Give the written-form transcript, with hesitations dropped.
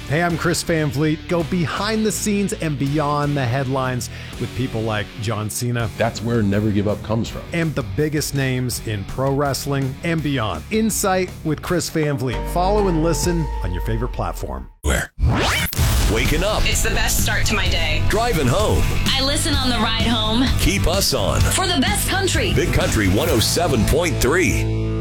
Hey, I'm Chris Van Vliet. Go behind the scenes and beyond the headlines with people like John Cena. That's where Never Give Up comes from. And the biggest names in pro wrestling and beyond. Insight with Chris Van Vliet. Follow and listen on your favorite platform. Where? Waking up. It's the best start to my day. Driving home. I listen on the ride home. Keep us on. For the best country. Big Country 107.3.